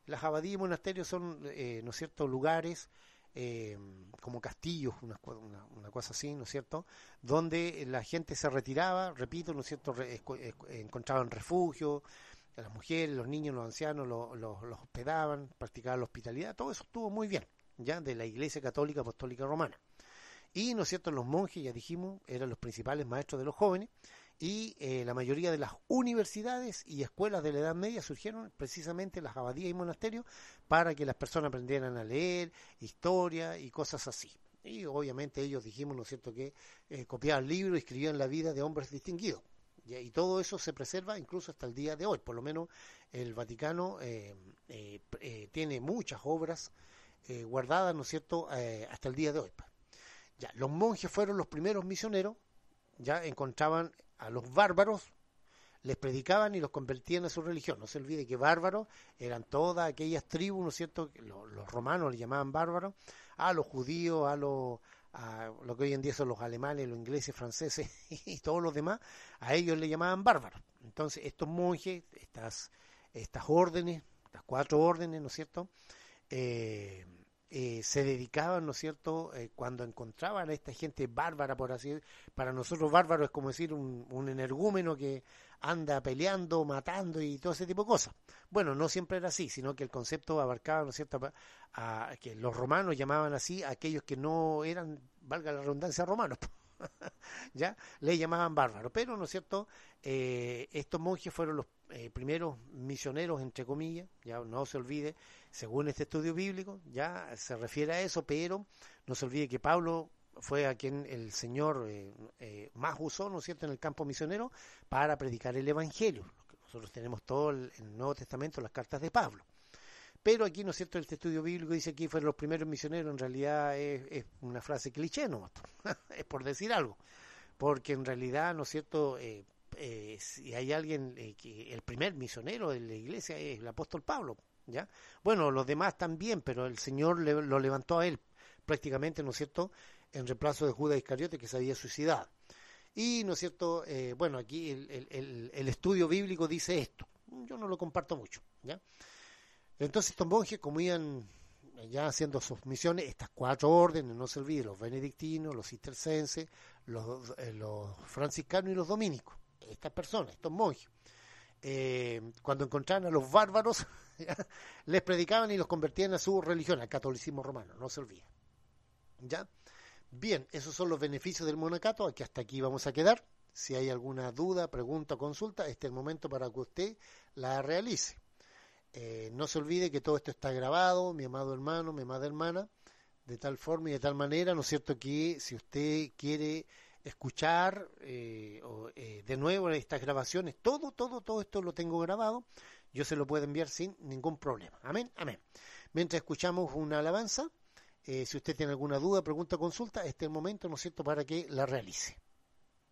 Las abadías y monasterios son, ¿no es cierto?, lugares como castillos, una cosa así, ¿no es cierto?, donde la gente se retiraba, repito, ¿no es cierto?, encontraban refugio, a las mujeres, los niños, los ancianos los hospedaban, practicaban la hospitalidad, todo eso estuvo muy bien, ya, de la Iglesia Católica Apostólica Romana. Y, ¿no es cierto?, los monjes, ya dijimos, eran los principales maestros de los jóvenes, y la mayoría de las universidades y escuelas de la Edad Media surgieron precisamente las abadías y monasterios para que las personas aprendieran a leer, historia y cosas así. Y obviamente ellos dijimos, ¿no es cierto?, que copiaban libros y escribían la vida de hombres distinguidos. Y todo eso se preserva incluso hasta el día de hoy. Por lo menos el Vaticano tiene muchas obras guardadas, ¿no es cierto?, hasta el día de hoy. Ya, los monjes fueron los primeros misioneros, ya encontraban a los bárbaros, les predicaban y los convertían a su religión. No se olvide que bárbaros eran todas aquellas tribus, ¿no es cierto?, que los romanos le llamaban bárbaros, a los judíos, a lo que hoy en día son los alemanes, los ingleses, franceses y todos los demás, a ellos le llamaban bárbaros. Entonces estos monjes, estas órdenes, las 4 órdenes, ¿no es cierto?, se dedicaban, ¿no es cierto?, cuando encontraban a esta gente bárbara, por así decirlo. Para nosotros bárbaro es como decir un energúmeno que anda peleando, matando y todo ese tipo de cosas. Bueno, no siempre era así, sino que el concepto abarcaba, ¿no es cierto?, que los romanos llamaban así a aquellos que no eran, valga la redundancia, romanos. Ya le llamaban bárbaros, pero no es cierto, estos monjes fueron los primeros misioneros, entre comillas, ya no se olvide, según este estudio bíblico, ya se refiere a eso, pero no se olvide que Pablo fue a quien el Señor más usó, ¿no es cierto?, en el campo misionero para predicar el Evangelio. Nosotros tenemos todo el Nuevo Testamento, las cartas de Pablo. Pero aquí, ¿no es cierto?, este estudio bíblico dice que fueron los primeros misioneros, en realidad es una frase cliché, ¿no? Es por decir algo, porque en realidad, ¿no es cierto?, si hay alguien que el primer misionero de la iglesia es el apóstol Pablo, ¿ya? Bueno, los demás también, pero el Señor lo levantó a él prácticamente, ¿no es cierto?, en reemplazo de Judas Iscariote, que se había suicidado. Y, ¿no es cierto?, bueno, aquí el estudio bíblico dice esto, yo no lo comparto mucho, ¿ya? Entonces estos monjes, como iban ya haciendo sus misiones, estas 4 órdenes, no se olvide, los benedictinos, los cistercenses, los franciscanos y los dominicos, estas personas, estos monjes, cuando encontraban a los bárbaros, les predicaban y los convertían a su religión, al catolicismo romano, no se olvide. ¿Ya? Bien, esos son los beneficios del monacato, que hasta aquí vamos a quedar. Si hay alguna duda, pregunta o consulta, este es el momento para que usted la realice. No se olvide que todo esto está grabado, mi amado hermano, mi amada hermana, de tal forma y de tal manera, ¿no es cierto?, que si usted quiere escuchar de nuevo estas grabaciones, todo esto lo tengo grabado, yo se lo puedo enviar sin ningún problema. Amén, amén. Mientras escuchamos una alabanza, si usted tiene alguna duda, pregunta o consulta, este es el momento, ¿no es cierto?, para que la realice.